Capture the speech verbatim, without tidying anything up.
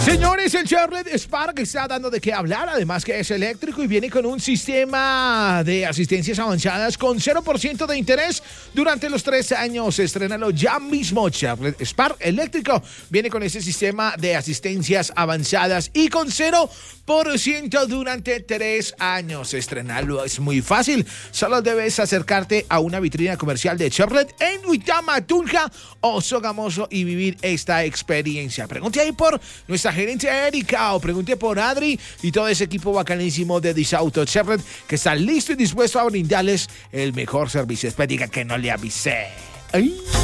Señores, el Chevrolet Spark está dando de qué hablar, además que es eléctrico y viene con un sistema de asistencias avanzadas con cero por ciento de interés durante los tres años. Estrénalo ya mismo. Chevrolet Spark eléctrico viene con ese sistema de asistencias avanzadas y con cero por ciento durante tres años. Estrenarlo es muy fácil. Solo debes acercarte a una vitrina comercial de Chevrolet en Uitama, Tunja o Sogamoso y vivir esta experiencia. Pregunte ahí por nuestra gerente Erika o pregunte por Adri y todo ese equipo bacanísimo de Disauto Chevrolet que está listo y dispuesto a brindarles el mejor servicio. Espera, diga que no le avisé. ¡Ay!